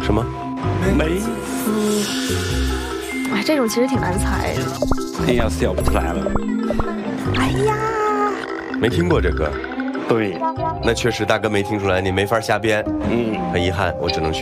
什么？ 梅哎，这种其实挺难猜的。 哎呀，笑不出来了。 哎呀， 没听过这歌， 对， 那确实大哥没听出来，你没法瞎编。很遗憾，我只能